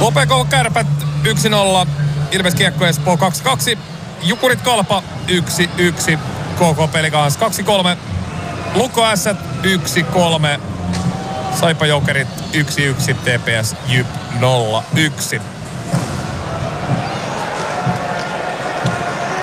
HPK Kärpät 1-0, Ilves Kiekko Espoo 2-2, Jukurit Kalpa 1-1, KK Pelikans 2-3, Lukko Ässät 1-3, Saipa Jokerit 1-1, TPS Jyp 0-1.